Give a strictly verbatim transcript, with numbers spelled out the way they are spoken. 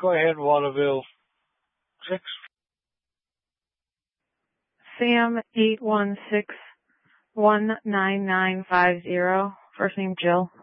Go ahead, Waterville. Six. Sam eight one six one nine nine five zero. First name Jill.